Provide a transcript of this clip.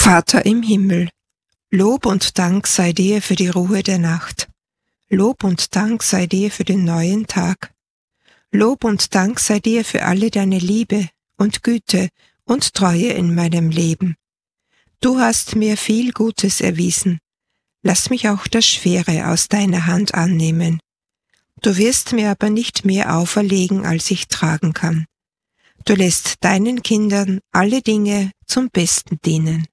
Vater im Himmel, Lob und Dank sei dir für die Ruhe der Nacht. Lob und Dank sei dir für den neuen Tag. Lob und Dank sei dir für alle deine Liebe und Güte und Treue in meinem Leben. Du hast mir viel Gutes erwiesen. Lass mich auch das Schwere aus deiner Hand annehmen. Du wirst mir aber nicht mehr auferlegen, als ich tragen kann. Du lässt deinen Kindern alle Dinge zum Besten dienen.